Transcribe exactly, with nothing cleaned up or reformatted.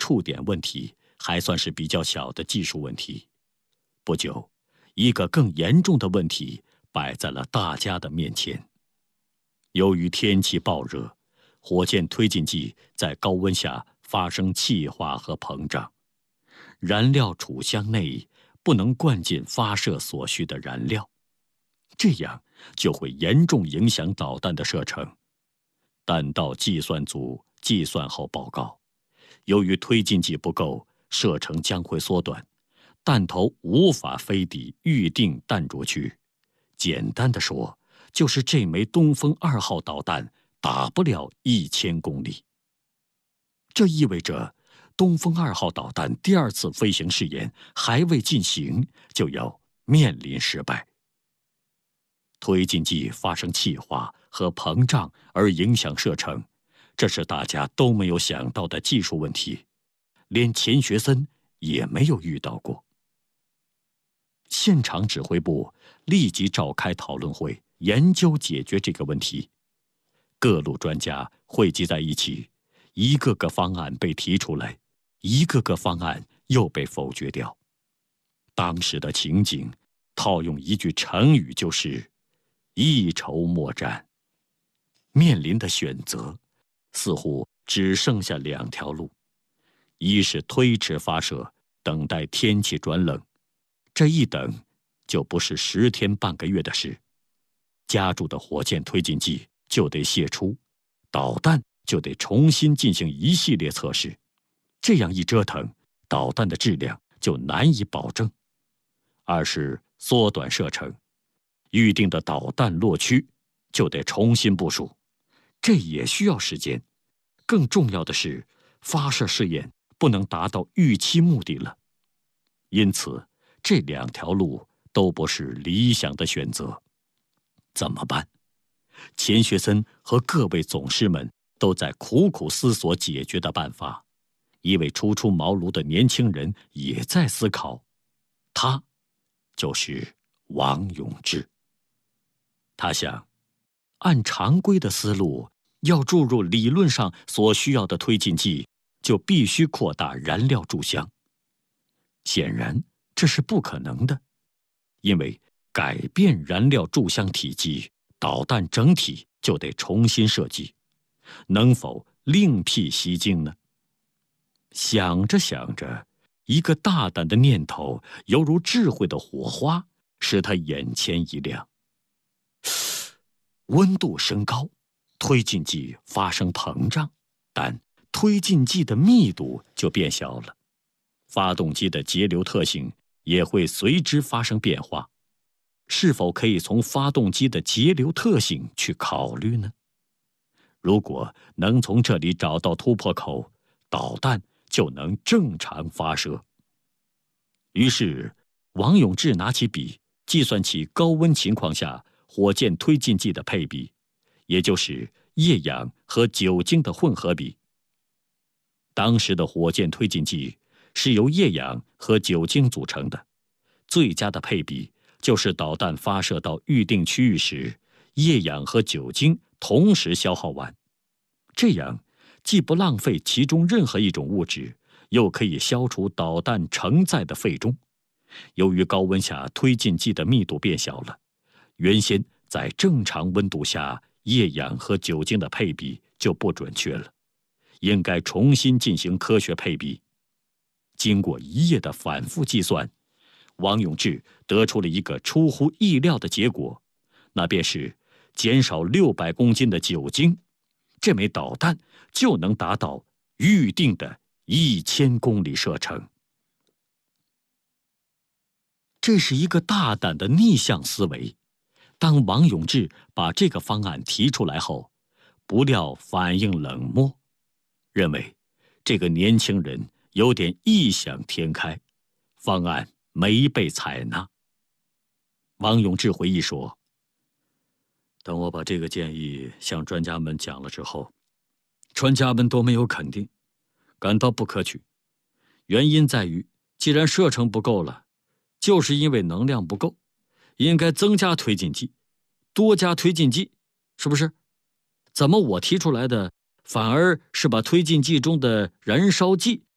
触点问题还算是比较小的技术问题。不久，一个更严重的问题摆在了大家的面前。由于天气暴热，火箭推进剂在高温下发生气化和膨胀，燃料储箱内不能灌进发射所需的燃料，这样就会严重影响导弹的射程。弹道计算组计算后报告，由于推进剂不够，射程将会缩短，弹头无法飞抵预定弹着区。简单的说，就是这枚东风二号导弹打不了一千公里。这意味着东风二号导弹第二次飞行试验还未进行，就要面临失败。推进剂发生气化和膨胀而影响射程，这是大家都没有想到的技术问题，连钱学森也没有遇到过。现场指挥部立即召开讨论会，研究解决这个问题。各路专家汇集在一起，一个个方案被提出来，一个个方案又被否决掉。当时的情景，套用一句成语就是一筹莫展。面临的选择似乎只剩下两条路，一是推迟发射，等待天气转冷，这一等就不是十天半个月的事，加注的火箭推进剂就得泄出，导弹就得重新进行一系列测试，这样一折腾，导弹的质量就难以保证。二是缩短射程，预定的导弹落区就得重新部署，这也需要时间。更重要的是，发射试验不能达到预期目的了。因此，这两条路都不是理想的选择。怎么办？钱学森和各位总师们都在苦苦思索解决的办法。一位初出茅庐的年轻人也在思考，他就是王永志。他想，按常规的思路，要注入理论上所需要的推进剂，就必须扩大燃料注箱。显然，这是不可能的，因为改变燃料注箱体积，导弹整体就得重新设计，能否另辟蹊径呢？想着想着，一个大胆的念头犹如智慧的火花，使他眼前一亮。温度升高，推进剂发生膨胀，但推进剂的密度就变小了，发动机的节流特性也会随之发生变化。是否可以从发动机的节流特性去考虑呢？如果能从这里找到突破口，导弹就能正常发射。于是，王永志拿起笔，计算起高温情况下火箭推进剂的配比，也就是液氧和酒精的混合比。当时的火箭推进剂是由液氧和酒精组成的，最佳的配比就是导弹发射到预定区域时，液氧和酒精同时消耗完，这样既不浪费其中任何一种物质，又可以消除导弹承载的废中。由于高温下推进剂的密度变小了，原先在正常温度下液氧和酒精的配比就不准确了，应该重新进行科学配比。经过一夜的反复计算，王永志得出了一个出乎意料的结果，那便是减少六百公斤的酒精，这枚导弹就能达到预定的一千公里射程。这是一个大胆的逆向思维。当王永志把这个方案提出来后，不料反应冷漠，认为这个年轻人有点异想天开，方案没被采纳。王永志回忆说，等我把这个建议向专家们讲了之后，专家们都没有肯定，感到不可取。原因在于，既然射程不够了，就是因为能量不够，应该增加推进剂，多加推进剂，是不是？怎么我提出来的反而是把推进剂中的燃烧剂